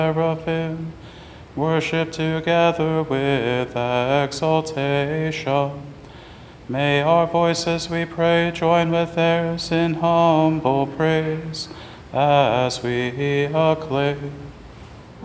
seraphim, worship together with exaltation. May our voices, we pray, join with theirs in humble praise as we acclaim.